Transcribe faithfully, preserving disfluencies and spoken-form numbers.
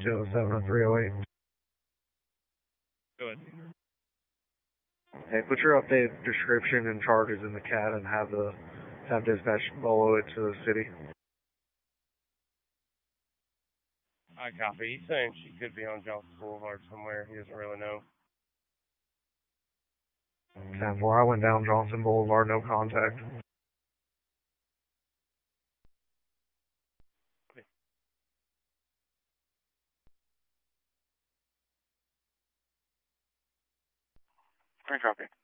two oh seven and three oh eight. Go ahead. Hey, put your updated description and charges in the C A D and have the have dispatch follow it to the city. I copy. He's saying she could be on Johnson Boulevard somewhere. He doesn't really know. ten four, I went down Johnson Boulevard, no contact. I copy.